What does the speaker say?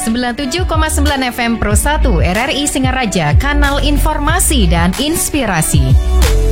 97,9 FM Pro 1 RRI Singaraja, kanal informasi dan inspirasi.